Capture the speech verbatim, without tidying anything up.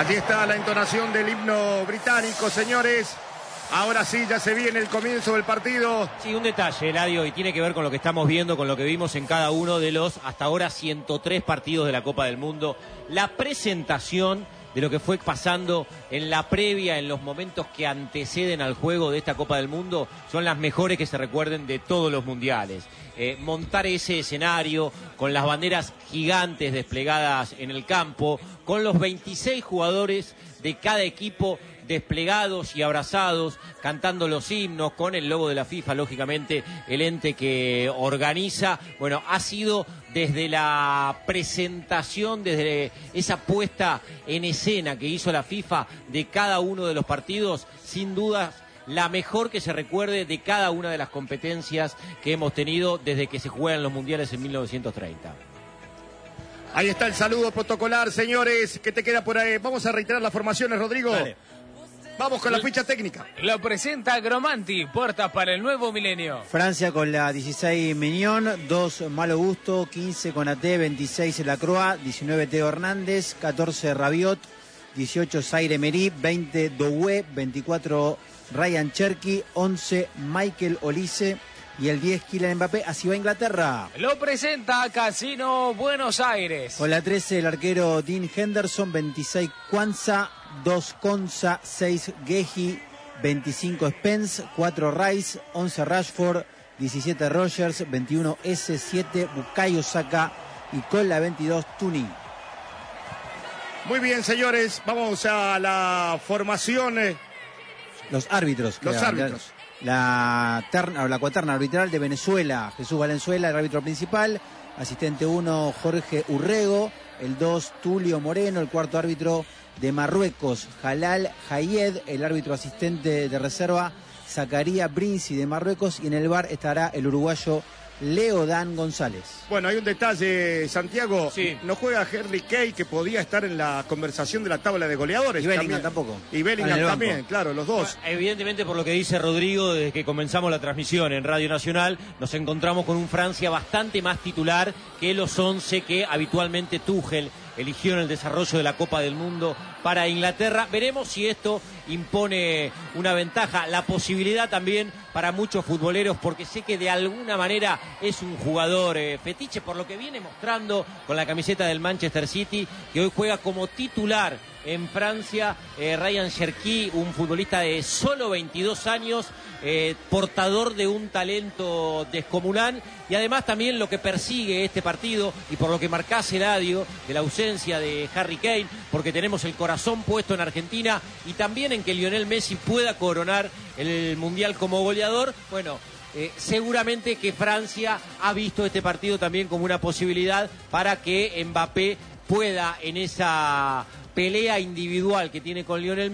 Allí está la entonación del himno británico, señores. Ahora sí, ya se viene el comienzo del partido. Sí, un detalle, Eladio, y tiene que ver con lo que estamos viendo, con lo que vimos en cada uno de los hasta ahora ciento tres partidos de la Copa del Mundo. La presentación de lo que fue pasando en la previa, en los momentos que anteceden al juego de esta Copa del Mundo, son las mejores que se recuerden de todos los mundiales. Eh, montar ese escenario con las banderas gigantes desplegadas en el campo, con los veintiséis jugadores de cada equipo desplegados y abrazados, cantando los himnos, con el logo de la FIFA, lógicamente, el ente que organiza. Bueno, ha sido desde la presentación, desde esa puesta en escena que hizo la FIFA de cada uno de los partidos, sin duda la mejor que se recuerde de cada una de las competencias que hemos tenido desde que se juegan los mundiales en mil novecientos treinta. Ahí está el saludo protocolar, señores. ¿Qué te queda por ahí? Vamos a reiterar las formaciones, Rodrigo. Dale. Vamos con la ficha técnica. Lo presenta Gromanti, puertas para el nuevo milenio. Francia con la dieciséis Mignon, dos Malo Gusto, quince Konaté, veintiséis Lacroix, diecinueve Teo Hernández, catorce Rabiot, dieciocho Zaire Emery, veinte Doué, veinticuatro Ryan Cherky, once Michael Olise y el diez Kylian Mbappé. Así va Inglaterra. Lo presenta Casino Buenos Aires. Con la trece el arquero Dean Henderson, veintiséis Kwanza, dos Konsa, seis Gehi, veinticinco Spence, cuatro Rice, once Rashford, diecisiete Rogers, veintiuno S, siete Bukayo Saka y con la veintidós Tuni. Muy bien, señores, vamos a la formación. Los árbitros. Los claro, árbitros. La, terna, la cuaterna arbitral de Venezuela, Jesús Valenzuela, el árbitro principal. Asistente uno, Jorge Urrego. El dos, Tulio Moreno. El cuarto árbitro de Marruecos, Jalal Hayed. El árbitro asistente de reserva, Zacaría Brinzi de Marruecos. Y en el V A R estará el uruguayo Leodán González. Bueno, hay un detalle, Santiago. Sí. No juega Harry Kane, que podía estar en la conversación de la tabla de goleadores. Y Bellingham también. tampoco. Y Bellingham En el también, banco. claro, los dos. Evidentemente, por lo que dice Rodrigo, desde que comenzamos la transmisión en Radio Nacional, nos encontramos con un Francia bastante más titular que los once que habitualmente Tuchel eligió en el desarrollo de la Copa del Mundo para Inglaterra. Veremos si esto impone una ventaja, la posibilidad también para muchos futboleros, porque sé que de alguna manera es un jugador eh, fetiche, por lo que viene mostrando con la camiseta del Manchester City, que hoy juega como titular en Francia. eh, Ryan Cherky, un futbolista de solo veintidós años, eh, portador de un talento descomunal, y además también lo que persigue este partido, y por lo que marcás, Eladio, de la ausencia de Harry Kane, porque tenemos el corazón puesto en Argentina, y también en que Lionel Messi pueda coronar el Mundial como goleador. Bueno, eh, seguramente que Francia ha visto este partido también como una posibilidad para que Mbappé pueda, en esa pelea individual que tiene con Lionel